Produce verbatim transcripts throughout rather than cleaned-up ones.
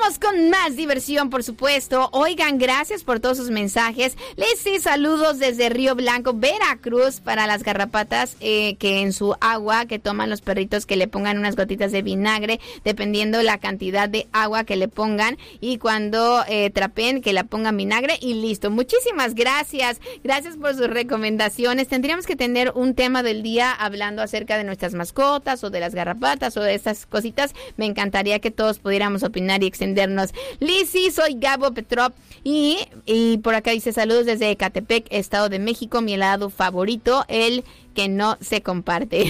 Vamos con más diversión, por supuesto. Oigan, gracias por todos sus mensajes. Les sí, saludos desde Río Blanco, Veracruz, para las garrapatas eh, que en su agua que toman los perritos, que le pongan unas gotitas de vinagre, dependiendo la cantidad de agua que le pongan, y cuando eh, trapen, que la pongan vinagre y listo. Muchísimas gracias. Gracias por sus recomendaciones. Tendríamos que tener un tema del día hablando acerca de nuestras mascotas o de las garrapatas o de estas cositas. Me encantaría que todos pudiéramos opinar y extendernos. Lizzy, soy Gabo Petrov y, y por acá dice saludos desde Ecatepec, Estado de México, mi helado favorito, el que no se comparte.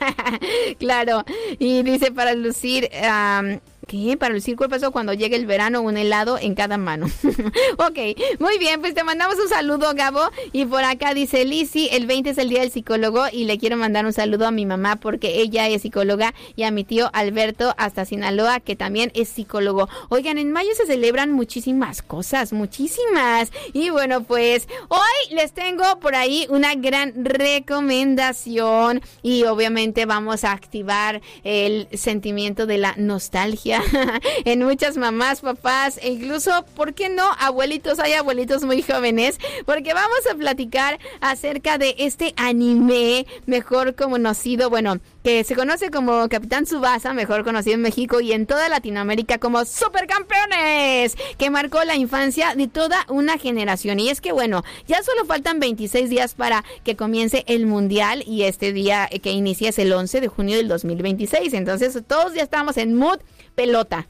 Claro, y dice para lucir... Um, ¿Qué? Para lucir cuerpazo cuando llegue el verano, un helado en cada mano. Ok, muy bien, pues te mandamos un saludo, Gabo. Y por acá dice Lizzy, el veinte es el día del psicólogo y le quiero mandar un saludo a mi mamá porque ella es psicóloga, y a mi tío Alberto hasta Sinaloa, que también es psicólogo. Oigan, en mayo se celebran muchísimas cosas, muchísimas. Y bueno, pues hoy les tengo por ahí una gran recomendación y obviamente vamos a activar el sentimiento de la nostalgia en muchas mamás, papás e incluso, ¿por qué no, abuelitos? Hay abuelitos muy jóvenes, porque vamos a platicar acerca de este anime mejor conocido, bueno, que se conoce como Capitán Tsubasa, mejor conocido en México y en toda Latinoamérica como Supercampeones, que marcó la infancia de toda una generación. Y es que bueno, ya solo faltan veintiséis días para que comience el Mundial, y este día que inicia es el once de junio del dos mil veintiséis, entonces todos ya estamos en mood pelota.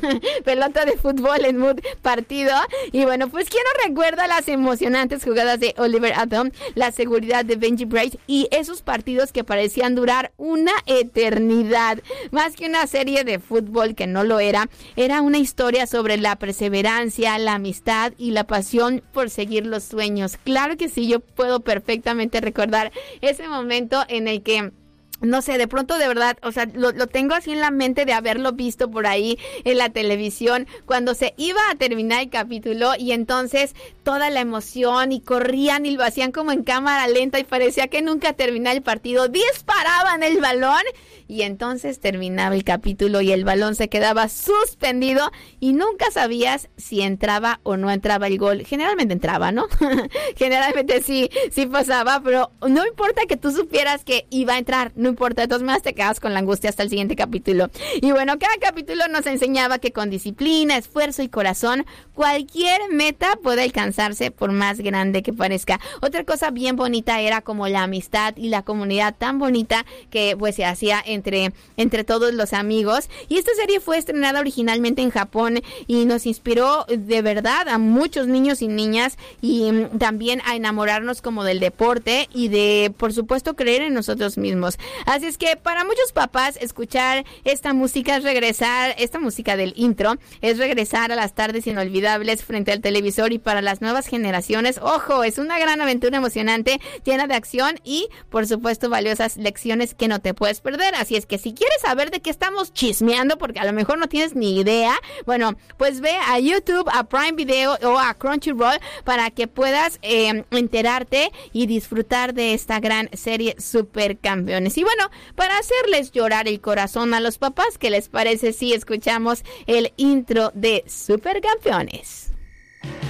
Pelota de fútbol en mood partido. Y bueno, pues ¿quién no recuerda las emocionantes jugadas de Oliver Atom, la seguridad de Benji Bright y esos partidos que parecían durar una eternidad? Más que una serie de fútbol, que no lo era, era una historia sobre la perseverancia, la amistad y la pasión por seguir los sueños. Claro que sí, yo puedo perfectamente recordar ese momento en el que, no sé, de pronto de verdad, o sea, lo, lo tengo así en la mente de haberlo visto por ahí en la televisión, cuando se iba a terminar el capítulo y entonces toda la emoción y corrían y lo hacían como en cámara lenta y parecía que nunca terminaba el partido, disparaban el balón y entonces terminaba el capítulo y el balón se quedaba suspendido y nunca sabías si entraba o no entraba el gol. Generalmente entraba, ¿no? Generalmente sí, sí pasaba, pero no importa que tú supieras que iba a entrar, no importa, de todas maneras te quedas con la angustia hasta el siguiente capítulo. Y bueno, cada capítulo nos enseñaba que con disciplina, esfuerzo y corazón, cualquier meta puede alcanzarse por más grande que parezca. Otra cosa bien bonita era como la amistad y la comunidad tan bonita que pues se hacía entre, entre todos los amigos. Y esta serie fue estrenada originalmente en Japón y nos inspiró de verdad a muchos niños y niñas y um, también a enamorarnos como del deporte y de, por supuesto, creer en nosotros mismos. Así es que para muchos papás escuchar esta música es regresar, esta música del intro, es regresar a las tardes inolvidables frente al televisor, y para las nuevas generaciones, ojo, es una gran aventura emocionante, llena de acción y por supuesto valiosas lecciones que no te puedes perder. Así es que si quieres saber de qué estamos chismeando, porque a lo mejor no tienes ni idea, bueno, pues ve a YouTube, a Prime Video o a Crunchyroll para que puedas eh, enterarte y disfrutar de esta gran serie Supercampeones. Y bueno, para hacerles llorar el corazón a los papás, ¿qué les parece si escuchamos el intro de Supercampeones?